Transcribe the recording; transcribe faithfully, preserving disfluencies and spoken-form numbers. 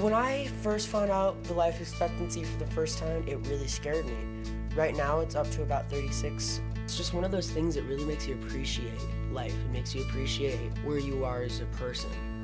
When I first found out the life expectancy for the first time, it really scared me. Right now it's up to about thirty-six. It's just one of those things that really makes you appreciate life. It makes you appreciate where you are as a person.